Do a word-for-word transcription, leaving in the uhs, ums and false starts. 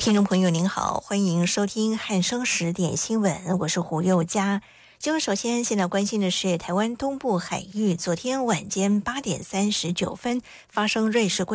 听众朋友您好，欢迎收听汉声十点新闻，我是胡宥嘉。今日首先现在关心的是台湾东部海域，昨天晚间八点三十九分发生瑞士规